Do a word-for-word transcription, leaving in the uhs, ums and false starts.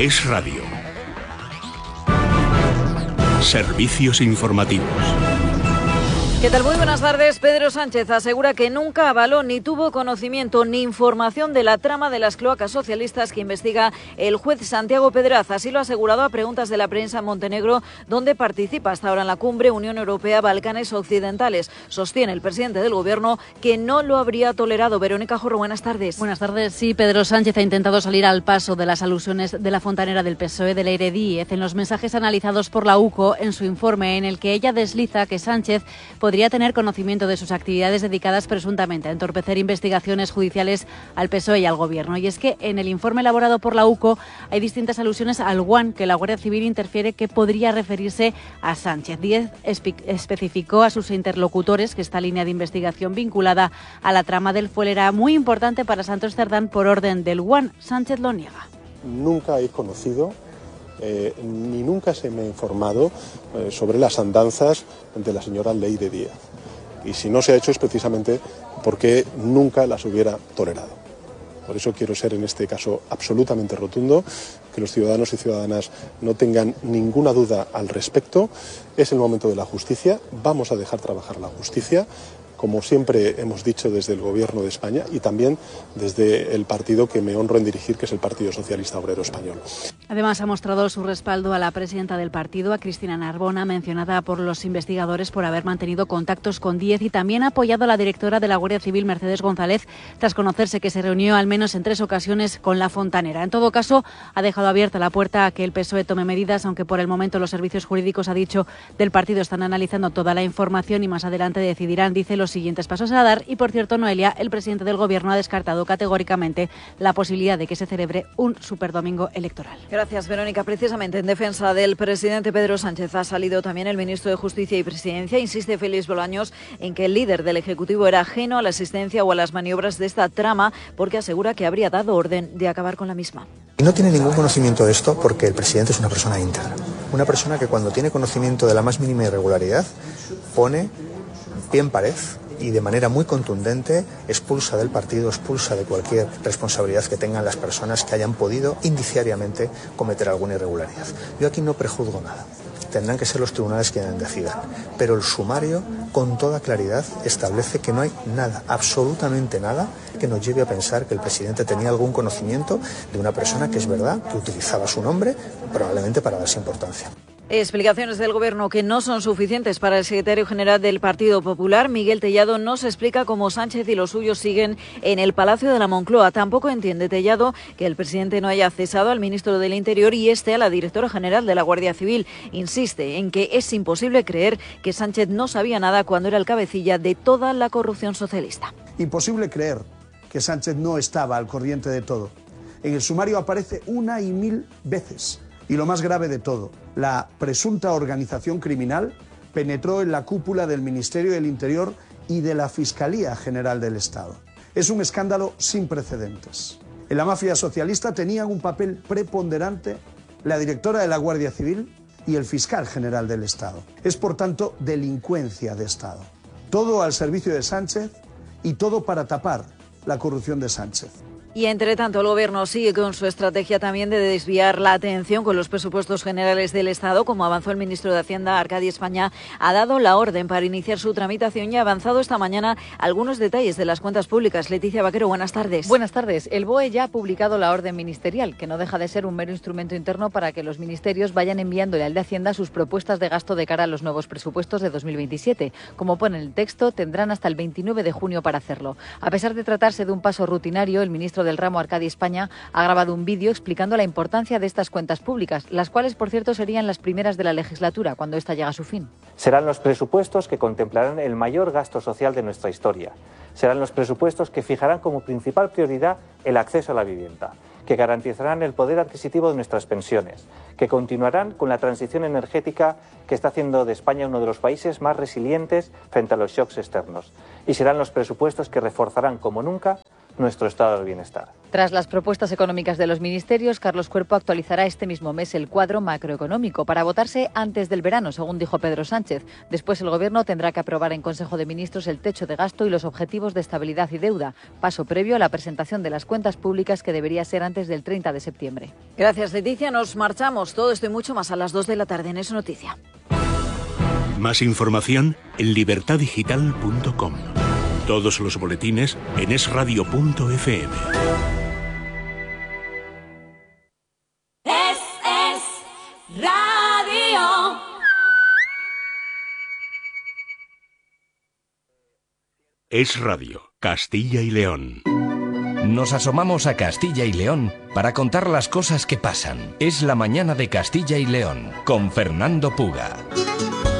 Es Radio. Servicios informativos. ¿Qué tal? Muy buenas tardes. Pedro Sánchez asegura que nunca avaló ni tuvo conocimiento ni información de la trama de las cloacas socialistas que investiga el juez Santiago Pedraz. Así lo ha asegurado a preguntas de la prensa en Montenegro, donde participa hasta ahora en la cumbre Unión Europea-Balcanes Occidentales. Sostiene el presidente del Gobierno que no lo habría tolerado. Verónica Jorro, buenas tardes. Buenas tardes. Sí, Pedro Sánchez ha intentado salir al paso de las alusiones de la fontanera del P S O E de Leire Díez en los mensajes analizados por la U C O en su informe, en el que ella desliza que Sánchez podría podría tener conocimiento de sus actividades dedicadas presuntamente a entorpecer investigaciones judiciales al P S O E y al Gobierno. Y es que en el informe elaborado por la U C O hay distintas alusiones al One que la Guardia Civil interfiere que podría referirse a Sánchez. Díez especificó a sus interlocutores que esta línea de investigación vinculada a la trama del Fuel era muy importante para Santos Cerdán por orden del One. Sánchez lo niega. Nunca he conocido Eh, ni nunca se me ha informado eh, sobre las andanzas de la señora Leire Díez. Y si no se ha hecho es precisamente porque nunca las hubiera tolerado. Por eso quiero ser en este caso absolutamente rotundo, que los ciudadanos y ciudadanas no tengan ninguna duda al respecto. Es el momento de la justicia, vamos a dejar trabajar la justicia, como siempre hemos dicho desde el Gobierno de España y también desde el partido que me honro en dirigir, que es el Partido Socialista Obrero Español. Además, ha mostrado su respaldo a la presidenta del partido, a Cristina Narbona, mencionada por los investigadores por haber mantenido contactos con Díez, y también ha apoyado a la directora de la Guardia Civil, Mercedes González, tras conocerse que se reunió al menos en tres ocasiones con la fontanera. En todo caso, ha dejado abierta la puerta a que el P S O E tome medidas, aunque por el momento los servicios jurídicos, ha dicho, del partido están analizando toda la información y más adelante decidirán, dice, los siguientes pasos a dar. Y, por cierto, Noelia, el presidente del Gobierno ha descartado categóricamente la posibilidad de que se celebre un superdomingo electoral. Gracias, Verónica. Precisamente en defensa del presidente Pedro Sánchez ha salido también el ministro de Justicia y Presidencia. Insiste Félix Bolaños en que el líder del Ejecutivo era ajeno a la asistencia o a las maniobras de esta trama, porque asegura que habría dado orden de acabar con la misma. Y no tiene ningún conocimiento de esto porque el presidente es una persona íntegra. Una persona que cuando tiene conocimiento de la más mínima irregularidad pone pie en pared y de manera muy contundente expulsa del partido, expulsa de cualquier responsabilidad que tengan las personas que hayan podido indiciariamente cometer alguna irregularidad. Yo aquí no prejuzgo nada. Tendrán que ser los tribunales quienes decidan. Pero el sumario, con toda claridad, establece que no hay nada, absolutamente nada, que nos lleve a pensar que el presidente tenía algún conocimiento de una persona que es verdad, que utilizaba su nombre, probablemente para darse importancia. Explicaciones del Gobierno que no son suficientes para el secretario general del Partido Popular. Miguel Tellado no se explica cómo Sánchez y los suyos siguen en el Palacio de la Moncloa. Tampoco entiende Tellado que el presidente no haya cesado al ministro del Interior y este a la directora general de la Guardia Civil. Insiste en que es imposible creer que Sánchez no sabía nada cuando era el cabecilla de toda la corrupción socialista. Imposible creer que Sánchez no estaba al corriente de todo. En el sumario aparece una y mil veces. Y lo más grave de todo, la presunta organización criminal penetró en la cúpula del Ministerio del Interior y de la Fiscalía General del Estado. Es un escándalo sin precedentes. En la mafia socialista tenían un papel preponderante la directora de la Guardia Civil y el fiscal general del Estado. Es, por tanto, delincuencia de Estado. Todo al servicio de Sánchez y todo para tapar la corrupción de Sánchez. Y entre tanto el Gobierno sigue con su estrategia también de desviar la atención con los presupuestos generales del Estado. Como avanzó el ministro de Hacienda, Arcadi España, ha dado la orden para iniciar su tramitación y ha avanzado esta mañana algunos detalles de las cuentas públicas. Leticia Vaquero, buenas tardes. Buenas tardes. El B O E ya ha publicado la orden ministerial, que no deja de ser un mero instrumento interno para que los ministerios vayan enviándole al de Hacienda sus propuestas de gasto de cara a los nuevos presupuestos de dos mil veintisiete. Como pone en el texto, tendrán hasta el veintinueve de junio para hacerlo. A pesar de tratarse de un paso rutinario, el ministro del ramo, Arcadi España, ha grabado un vídeo explicando la importancia de estas cuentas públicas, las cuales, por cierto, serían las primeras de la legislatura, cuando ésta llega a su fin. Serán los presupuestos que contemplarán el mayor gasto social de nuestra historia. Serán los presupuestos que fijarán como principal prioridad el acceso a la vivienda, que garantizarán el poder adquisitivo de nuestras pensiones, que continuarán con la transición energética que está haciendo de España uno de los países más resilientes frente a los shocks externos. Y serán los presupuestos que reforzarán como nunca nuestro estado del bienestar. Tras las propuestas económicas de los ministerios, Carlos Cuerpo actualizará este mismo mes el cuadro macroeconómico para votarse antes del verano, según dijo Pedro Sánchez. Después el Gobierno tendrá que aprobar en Consejo de Ministros el techo de gasto y los objetivos de estabilidad y deuda, paso previo a la presentación de las cuentas públicas que debería ser antes del treinta de septiembre. Gracias, Leticia. Nos marchamos. Todo esto y mucho más a las dos de la tarde en Es Noticia. Más información en libertad digital punto com. Todos los boletines en es radio punto efe eme. Es, es radio. Es Radio, Castilla y León. Nos asomamos a Castilla y León para contar las cosas que pasan. Es la mañana de Castilla y León con Fernando Puga.